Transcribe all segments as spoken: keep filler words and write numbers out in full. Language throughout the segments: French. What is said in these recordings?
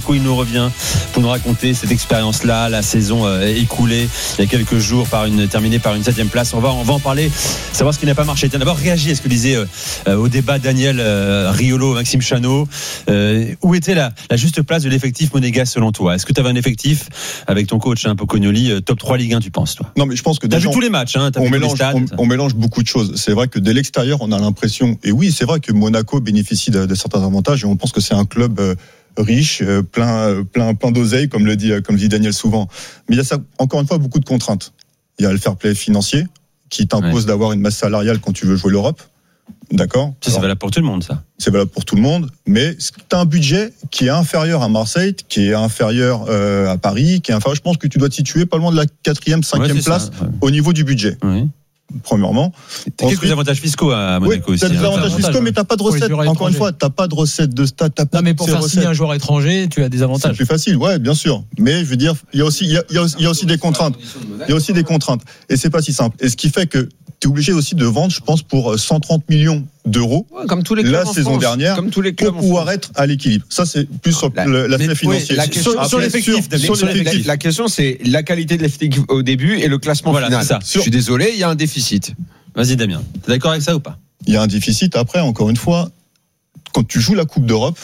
Monaco. Il nous revient pour nous raconter cette expérience-là, la saison euh, écoulée il y a quelques jours, par une, terminée par une septième place. On va, on va en parler, savoir ce qui n'a pas marché. Tiens, d'abord, réagis à ce que disait euh, au débat Daniel euh, Riolo, Maxime Chanot. Euh, où était la, la juste place de l'effectif monégasque selon toi? Est-ce que tu avais un effectif avec ton coach, hein, Pocognoli, euh, top trois Ligue un, tu penses, toi? Non, mais je pense que t'as déjà, vu tous les matchs, hein, t'as on, vu mélange, tous les stades, on, on mélange beaucoup de choses. C'est vrai que dès l'extérieur, on a l'impression, et oui, c'est vrai que Monaco bénéficie de, de certains avantages, et on pense que c'est un club euh, riche, euh, plein, plein, plein d'oseille, comme le dit, comme le dit Daniel souvent. Mais il y a ça, encore une fois, beaucoup de contraintes. Il y a le fair play financier qui t'impose ouais. d'avoir une masse salariale quand tu veux jouer l'Europe. D'accord. Ça, c'est valable pour tout le monde, ça. C'est valable pour tout le monde, mais tu as un budget qui est inférieur à Marseille, qui est inférieur euh, à Paris, qui est inférieur. Je pense que tu dois te situer pas loin de la quatrième, cinquième ouais, place ça, ouais. au niveau du budget. Oui. Premièrement. T'as quelques avantages fiscaux à Monaco oui, aussi. T'as des hein, avantages fiscaux, mais t'as pas de recettes. Encore une fois, t'as pas de recettes de stade. T'as pas non, mais pour faire recettes. signer un joueur étranger, tu as des avantages. C'est plus facile, ouais, bien sûr. Mais je veux dire, il y a aussi, il y a, il y a, il y a aussi des contraintes. Il y a aussi des contraintes. Et c'est pas si simple. Et ce qui fait que tu es obligé aussi de vendre, je pense, pour cent trente millions d'euros ouais, comme tous les clubs la en saison France, dernière comme tous les clubs pour pouvoir être à l'équilibre. Ça, c'est plus sur la, l'aspect financier. Oui, la question, sur, sur l'effectif. Sur, sur l'effectif. La, la question, c'est la qualité de l'effectif au début et le classement voilà, final. Ça. Je suis désolé, il y a un déficit. Vas-y, Damien. T'es d'accord avec ça ou pas? Il y a un déficit. Après, encore une fois, quand tu joues la Coupe d'Europe,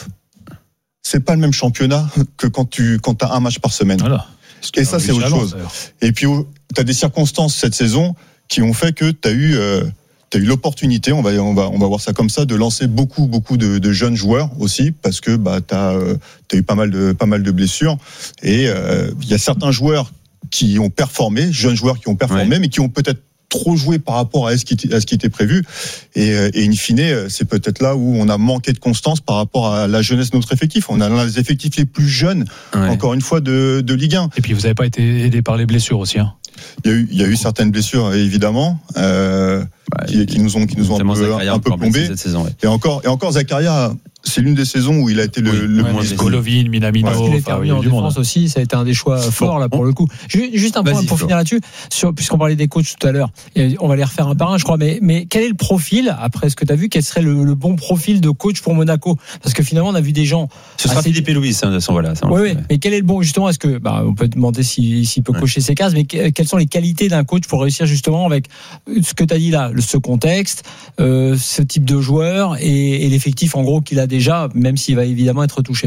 c'est pas le même championnat que quand tu quand as un match par semaine. Voilà. Et ça, c'est autre chose. Et puis, tu as des circonstances cette saison qui ont fait que tu as eu, euh, tu as eu l'opportunité, on va, on, va, on va voir ça comme ça, de lancer beaucoup, beaucoup de, de jeunes joueurs aussi, parce que bah, tu as euh, eu pas mal, de, pas mal de blessures. Et il euh, y a certains joueurs qui ont performé, jeunes joueurs qui ont performé, ouais. mais qui ont peut-être trop joué par rapport à ce qui, à ce qui était prévu. Et, et in fine, c'est peut-être là où on a manqué de constance par rapport à la jeunesse de notre effectif. On a l'un des effectifs les plus jeunes, ouais. encore une fois, de, de Ligue un. Et puis, vous n'avez pas été aidé par les blessures aussi, hein. Il y a eu, il y a eu certaines blessures, évidemment, euh, bah, qui, qui nous ont, qui nous ont un peu, un peu plombé. Cette saison, ouais. Et encore, et encore, Zakaria, c'est l'une des saisons où il a été le, oui, le ouais, moins Golovin, Minamino. Parce qu'il est terminé en défense aussi, ça a été un des choix forts là pour le coup. Juste un point Vas-y, pour Flo. finir là-dessus, sur, puisqu'on parlait des coachs tout à l'heure, et on va les refaire un par un, je crois. Mais, mais quel est le profil, après ce que tu as vu, quel serait le, le bon profil de coach pour Monaco? Parce que finalement, on a vu des gens. Ce sera Philippe et Louis, hein, voilà. Oui, oui. Mais quel est le bon, justement? Est-ce que, bah, on peut demander s'il, s'il peut ouais. cocher ses cases, mais quelles sont les qualités d'un coach pour réussir justement avec ce que tu as dit là, ce contexte, euh, ce type de joueur et, et l'effectif en gros qu'il a déjà, même s'il va évidemment être touché.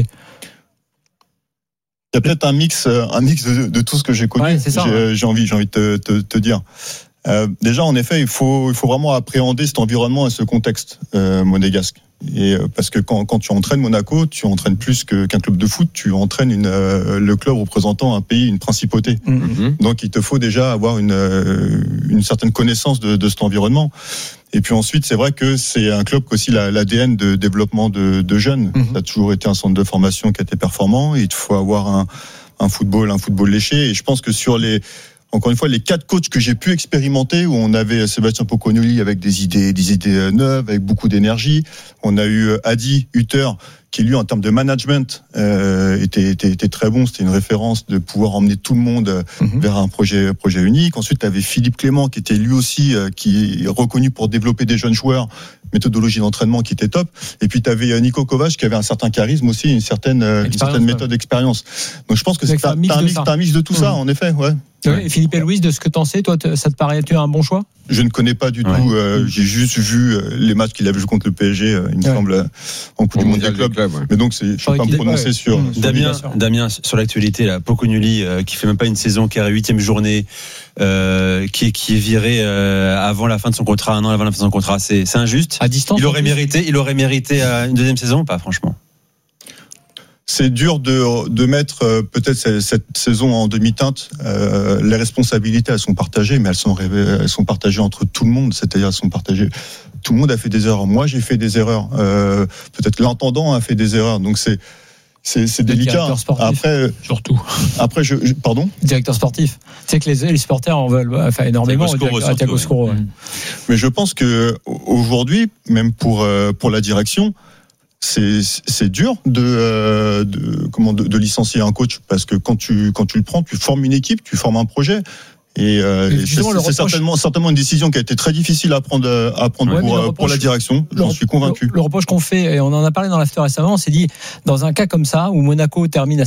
Il y a peut-être un mix, un mix de, de tout ce que j'ai connu. Ouais, c'est ça, j'ai, ouais. j'ai envie, j'ai envie de te, te, te dire. Euh, déjà, en effet, il faut, il faut vraiment appréhender cet environnement et ce contexte euh, monégasque. Et euh, parce que quand, quand tu entraînes Monaco, tu entraînes plus que, qu'un club de foot. Tu entraînes une, euh, le club représentant un pays, une principauté. Mm-hmm. Donc, il te faut déjà avoir une, euh, une certaine connaissance de, de cet environnement. Et puis ensuite, c'est vrai que c'est un club qui a aussi la, l'A D N de développement de, de jeunes. Mm-hmm. Ça a toujours été un centre de formation qui a été performant. Et il te faut avoir un, un football, un football léché. Et je pense que sur les Encore une fois, les quatre coachs que j'ai pu expérimenter, où on avait Sébastien Pocognoli avec des idées, des idées neuves, avec beaucoup d'énergie. On a eu Adi Hutter, qui lui, en termes de management, euh, était, était, était très bon. C'était une référence de pouvoir emmener tout le monde mm-hmm. vers un projet, projet unique. Ensuite, tu avais Philippe Clément, qui était lui aussi, euh, qui est reconnu pour développer des jeunes joueurs, méthodologie d'entraînement qui était top. Et puis, tu avais Nico Kovac, qui avait un certain charisme aussi, une certaine, une certaine méthode d'expérience. Donc, je pense que c'est un mix, un mix de tout ça, mmh. en effet, ouais. Ouais. Et Philippe et Louis, de ce que t'en sais, toi, ça te paraît être un bon choix? Je ne connais pas du ouais. tout. Euh, j'ai juste vu les matchs qu'il avait joué contre le P S G, il me ouais. semble, en Coupe du Monde des clubs. Club, ouais. Mais donc, c'est, je ne peux pas me prononcer ouais. sur, mmh. sur. Damien, Damien, sur l'actualité, là, Pocognoli, euh, qui fait même pas une saison, qui est à la huitième journée, euh, qui est qui est viré euh, avant la fin de son contrat, un an avant la fin de son contrat. C'est, c'est injuste. À distance. Il aurait mérité, il aurait mérité euh, une deuxième saison, ou pas, franchement? C'est dur de, de mettre euh, peut-être cette, cette saison en demi-teinte. Euh, les responsabilités, elles sont partagées, mais elles sont, elles sont partagées entre tout le monde. C'est-à-dire, elles sont partagées. Tout le monde a fait des erreurs. Moi, j'ai fait des erreurs. Euh, peut-être l'intendant a fait des erreurs. Donc, c'est, c'est, c'est délicat. Après, surtout. Après, je, je pardon. Directeur sportif. Tu sais que les, les supporters en veulent, enfin, énormément. À Thiago Scuro. Mais je pense que aujourd'hui, même pour pour la direction. C'est, c'est dur de, euh, de, comment, de, de licencier un coach parce que quand tu, quand tu le prends, tu formes une équipe, tu formes un projet. Et, euh, et c'est, c'est reproche... certainement, certainement une décision qui a été très difficile à prendre, à prendre ouais, pour, reproche, pour la direction. J'en suis convaincu. Le, le reproche qu'on fait, et on en a parlé dans l'after récemment, on s'est dit, dans un cas comme ça, où Monaco termine à